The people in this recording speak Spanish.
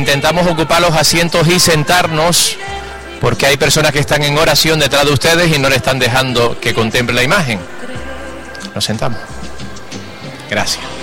intentamos ocupar los asientos y sentarnos, porque hay personas que están en oración detrás de ustedes y no le están dejando que contemple la imagen. Nos sentamos. Gracias.